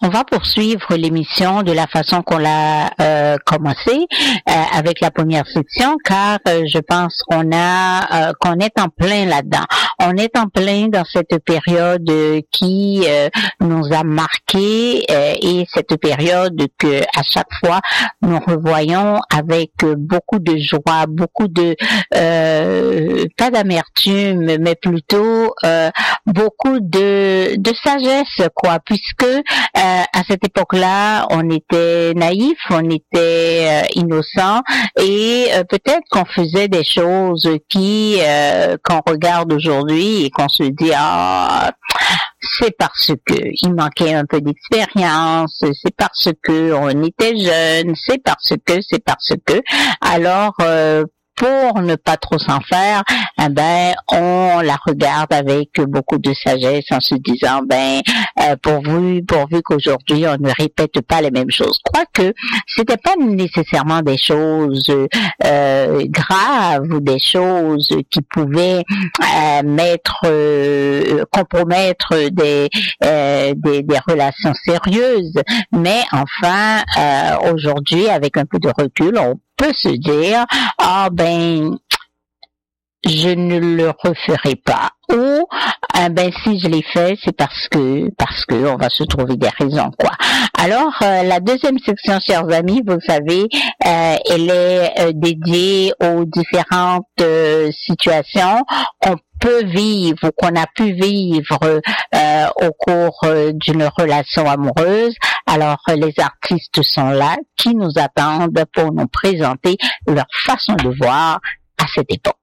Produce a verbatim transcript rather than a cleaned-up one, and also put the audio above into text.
on va poursuivre l'émission de la façon qu'on l'a euh, commencé euh, avec la première section, car euh, je pense qu'on a euh, qu'on est en plein là-dedans. On est en plein dans cette période qui euh, nous a marqué euh, et cette période que à chaque fois nous revoyons avec beaucoup de joie, beaucoup de euh, pas d'amertume, mais plutôt euh, beaucoup de de sagesse, quoi, puisque euh, à cette époque-là, on était naïf, on était euh, innocent et euh, peut-être qu'on faisait des choses qui euh, qu'on regarde aujourd'hui et qu'on se dit ah c'est parce que il manquait un peu d'expérience, c'est parce que on était jeune, c'est parce que c'est parce que alors euh, pour ne pas trop s'en faire, eh ben on la regarde avec beaucoup de sagesse en se disant ben euh, pourvu pourvu qu'aujourd'hui on ne répète pas les mêmes choses. Quoique c'était pas nécessairement des choses euh, graves ou des choses qui pouvaient euh, mettre euh, compromettre des, euh, des des relations sérieuses, mais enfin euh, aujourd'hui avec un peu de recul on peut se dire ah ben je ne le referai pas ou ah ben si je l'ai fait c'est parce que parce que on va se trouver des raisons quoi. Alors euh, la deuxième section, chers amis, vous savez, euh, elle est euh, dédiée aux différentes euh, situations qu'on peut vivre ou qu'on a pu vivre euh, au cours euh, d'une relation amoureuse. Alors les artistes sont là qui nous attendent pour nous présenter leur façon de voir à cette époque.